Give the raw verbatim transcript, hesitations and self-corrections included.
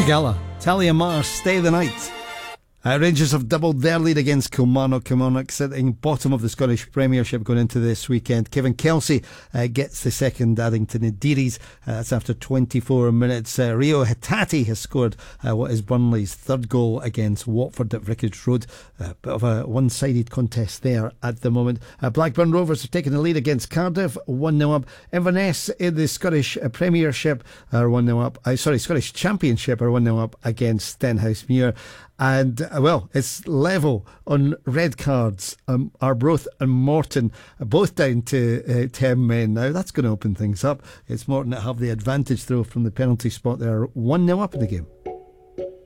Sigala, Talia Mars, Stay the Night. Uh, Rangers have doubled their lead against Kilmarnock. Kilmarnock sitting bottom of the Scottish Premiership going into this weekend. Kevin Kelsey uh, gets the second, adding to Nadiris. Uh, that's after twenty-four minutes. Uh, Rio Hitati has scored uh, what is Burnley's third goal against Watford at Vicarage Road. A uh, bit of a one-sided contest there at the moment. Uh, Blackburn Rovers have taken the lead against Cardiff, one nil up. Inverness in the Scottish uh, Premiership are one nil up. Uh, sorry, Scottish Championship are one nil up against Stenhousemuir. And, uh, well, it's level on red cards. Um, Arbroath and Morton are both down to uh, ten men now. That's going to open things up. It's Morton that have the advantage throw from the penalty spot. They're one nil up in the game.